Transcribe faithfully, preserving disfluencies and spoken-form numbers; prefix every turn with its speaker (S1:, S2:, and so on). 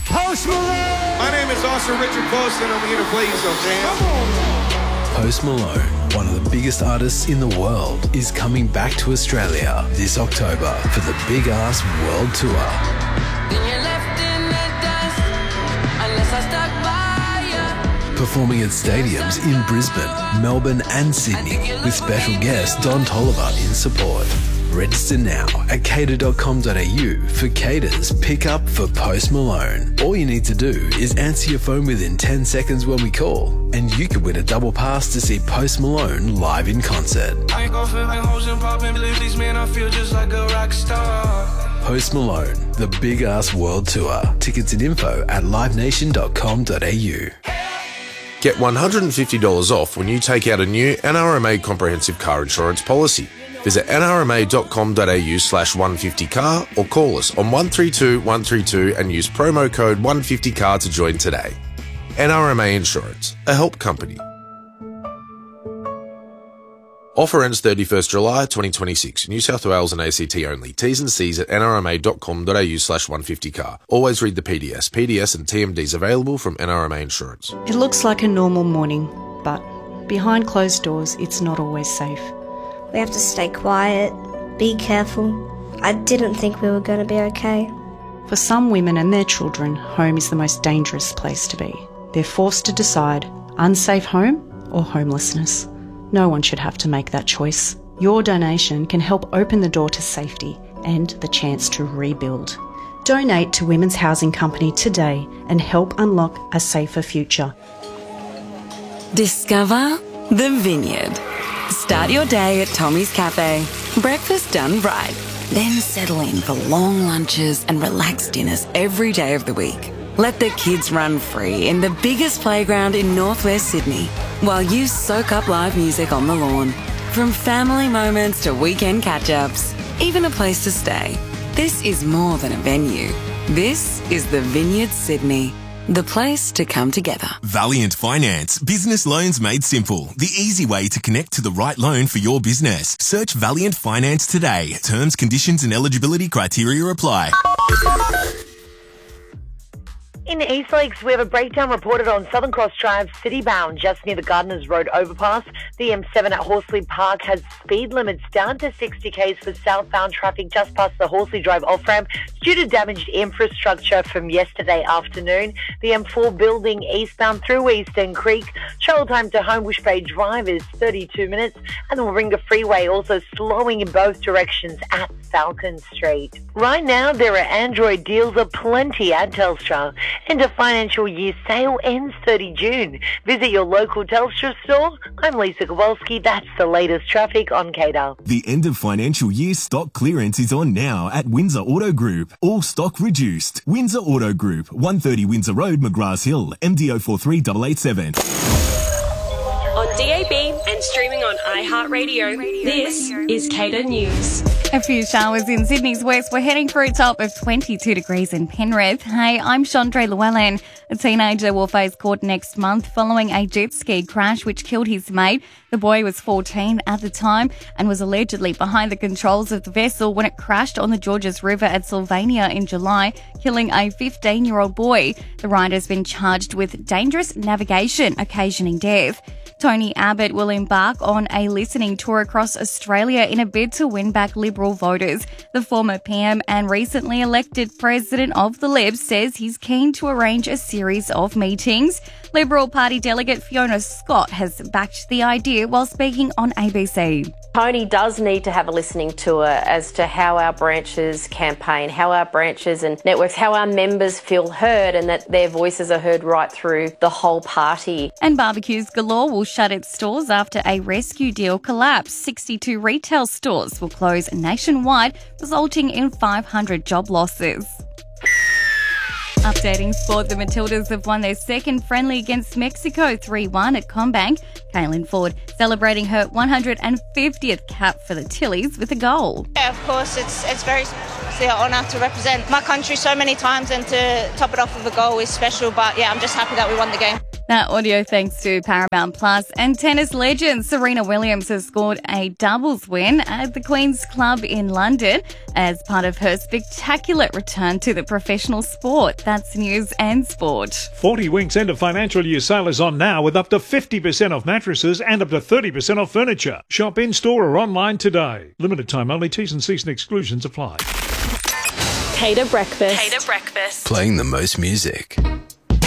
S1: Post Malone!
S2: My name is Officer Richard Post, and I'm here to play you some jam.
S3: Post Malone, one of the biggest artists in the world, is coming back to Australia this October for the Big Ass World Tour. Performing at stadiums in Brisbane, Melbourne and Sydney, with special guest Don Toliver in support. Register now at cater dot com dot a u for Cater's pick-up for Post Malone. All you need to do is answer your phone within ten seconds when we call, and you could win a double pass to see Post Malone live in concert. I ain't gonna feel like hoes and poppin' lifties, man, I feel just like a rock star. Post Malone, the Big Ass World Tour. Tickets and info at live nation dot com dot a u.
S4: Get one hundred fifty dollars off when you take out a new N R M A comprehensive car insurance policy. Visit n r m a dot com dot a u slash one fifty car or call us on one three two one three two and use promo code one fifty car to join today. N R M A Insurance, a help company. Offer ends thirty-first July twenty twenty-six. New South Wales and A C T only. T's and C's at n r m a dot com dot a u slash one fifty car. Always read the P D S. P D S and T M Ds available from N R M A Insurance.
S5: It looks like a normal morning, but behind closed doors, it's not always safe.
S6: We have to stay quiet, be careful. I didn't think we were going to be okay.
S5: For some women and their children, home is the most dangerous place to be. They're forced to decide unsafe home or homelessness. No one should have to make that choice. Your donation can help open the door to safety and the chance to rebuild. Donate to Women's Housing Company today and help unlock a safer future.
S7: Discover the Vineyard. Start your day at Tommy's Cafe. Breakfast done right. Then settle in for long lunches and relaxed dinners every day of the week. Let the kids run free in the biggest playground in northwest Sydney while you soak up live music on the lawn. From family moments to weekend catch-ups, even a place to stay. This is more than a venue. This is the Vineyard Sydney. The place to come together.
S8: Valiant Finance. Business loans made simple. The easy way to connect to the right loan for your business. Search Valiant Finance today. Terms, conditions and eligibility criteria apply.
S9: In East Lakes, we have a breakdown reported on Southern Cross Drive, city-bound, just near the Gardeners Road overpass. The M seven at Horsley Park has speed limits down to sixty k's for southbound traffic just past the Horsley Drive off-ramp due to damaged infrastructure from yesterday afternoon. The M four building eastbound through Eastern Creek. Travel time to Homebush Bay Drive is thirty-two minutes, and the Warringah Freeway also slowing in both directions at Falcon Street. Right now, there are Android deals aplenty at Telstra. End of financial year sale ends thirty June. Visit your local Telstra store. I'm Lisa Kowalski. That's the latest traffic on Cater.
S8: The end of financial year stock clearance is on now at Windsor Auto Group. All stock reduced. Windsor Auto Group, one thirty Windsor Road, McGrath Hill, M D O four three eight eight seven.
S10: On D A B and streaming on iHeartRadio, this is Cater News.
S11: A few showers in Sydney's west. We're heading for a top of twenty-two degrees in Penrith. Hey, I'm Chandra Llewellyn. A teenager will face court next month following a jet ski crash which killed his mate. The boy was fourteen at the time and was allegedly behind the controls of the vessel when it crashed on the Georges River at Sylvania in July, killing a fifteen-year-old boy. The rider's been charged with dangerous navigation, occasioning death. Tony Abbott will embark on a listening tour across Australia in a bid to win back Liberal voters. The former P M and recently elected president of the Libs says he's keen to arrange a series of meetings. Liberal Party delegate Fiona Scott has backed the idea while speaking on A B C.
S12: Tony does need to have a listening tour as to how our branches campaign, how our branches and networks, how our members feel heard and that their voices are heard right through the whole party.
S11: And Barbecues Galore will shut its stores after a rescue deal collapsed. sixty-two retail stores will close nationwide, resulting in five hundred job losses. Updating sport, the Matildas have won their second friendly against Mexico three one at Combank. Kaylin Ford celebrating her one hundred fiftieth cap for the Tillies with a goal.
S13: Yeah, of course, it's it's very it's an honour to represent my country so many times and to top it off with a goal is special. But yeah, I'm just happy that we won the game.
S11: That audio thanks to Paramount Plus. And tennis legend Serena Williams has scored a doubles win at the Queen's Club in London as part of her spectacular return to the professional sport. That's news and sport.
S1: forty Winks end of financial year sale is on now with up to fifty percent off mattresses and up to thirty percent off furniture. Shop in-store or online today. Limited time only. T's and C's and exclusions apply.
S10: Cater Breakfast. Cater Breakfast.
S3: Playing the most music.